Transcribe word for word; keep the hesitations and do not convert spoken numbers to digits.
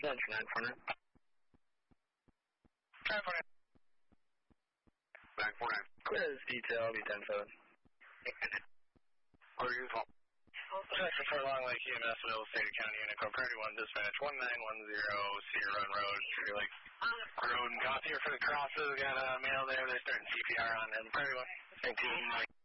nine four nine. nine four nine. nine four nine. Clear as detail, be ten seven. What are you call? Traffic for Long Lake E M S, Middle State County, Unico, Priority one, dispatch one nine one zero, Cedar Run Road, Sugar Lake Road, and got here for the crosses, got a male there, they're starting C P R on them, Priority one. nineteen.